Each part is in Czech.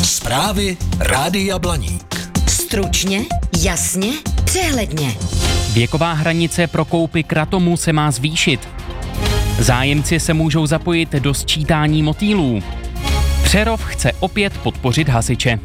Zprávy Rádia Blaník. Stručně, jasně, přehledně. Věková hranice pro koupi kratomu se má zvýšit. Zájemci se můžou zapojit do sčítání motýlů. Přerov chce opět podpořit hasiče.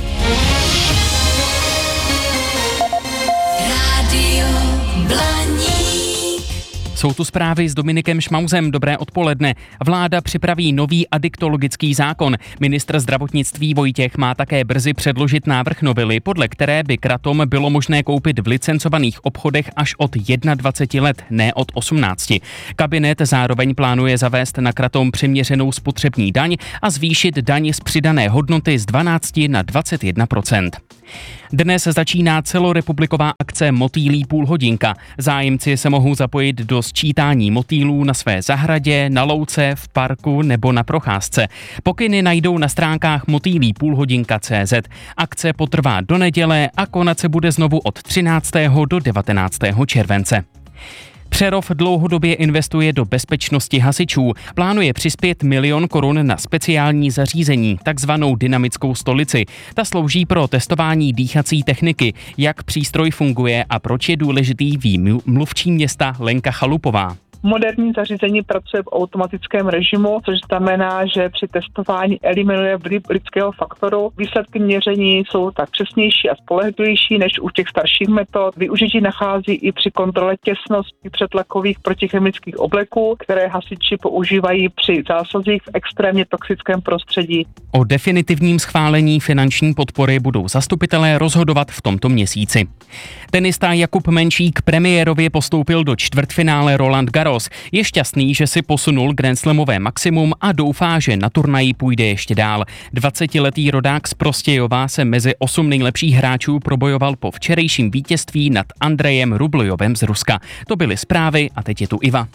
Rádio Blaník. Jsou tu zprávy s Dominikem Šmauzem. Dobré odpoledne. Vláda připraví nový adiktologický zákon. Ministr zdravotnictví Vojtěch má také brzy předložit návrh novely, podle které by kratom bylo možné koupit v licencovaných obchodech až od 21 let, ne od 18. Kabinet zároveň plánuje zavést na kratom přiměřenou spotřební daň a zvýšit daň z přidané hodnoty z 12 na 21%. Dnes začíná celorepubliková akce Motýlí půlhodinka. Zájemci se mohou zapojit do sčítání motýlů na své zahradě, na louce, v parku nebo na procházce. Pokyny najdou na stránkách motýlípůlhodinka.cz. Akce potrvá do neděle a konat se bude znovu od 13. do 19. července. Přerov dlouhodobě investuje do bezpečnosti hasičů. Plánuje přispět 1 000 000 korun na speciální zařízení, takzvanou dynamickou stolici. Ta slouží pro testování dýchací techniky, jak přístroj funguje a proč je důležitý, ví mluvčí města Lenka Chalupová. Moderní zařízení pracuje v automatickém režimu, což znamená, že při testování eliminuje vliv lidského faktoru. Výsledky měření jsou tak přesnější a spolehlivější než u těch starších metod. Využití nachází i při kontrole těsnosti přetlakových protichemických obleků, které hasiči používají při zásazích v extrémně toxickém prostředí. O definitivním schválení finanční podpory budou zastupitelé rozhodovat v tomto měsíci. Tenista Jakub Menšík premiérově postoupil do čtvrtfinále Roland Garros. Je šťastný, že si posunul grandslamové maximum a doufá, že na turnaji půjde ještě dál. 20letý rodák z Prostějova se mezi 8 nejlepších hráčů probojoval po včerejším vítězství nad Andrejem Rublojovem z Ruska. To byly zprávy a teď je tu Iva.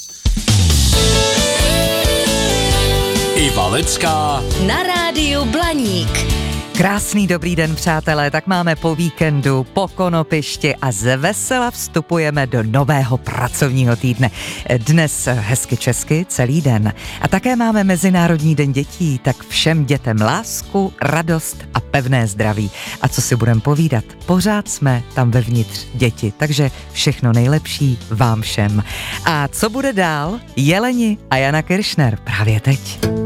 Iva Lecká Na rádiu Blaník. Krásný dobrý den, přátelé, tak máme po víkendu, po konopišti a z vesela vstupujeme do nového pracovního týdne. Dnes hezky česky celý den. A také máme Mezinárodní den dětí, tak všem dětem lásku, radost a pevné zdraví. A co si budem povídat, pořád jsme tam vevnitř děti, takže všechno nejlepší vám všem. A co bude dál? Jeleni a Jana Kiršner právě teď.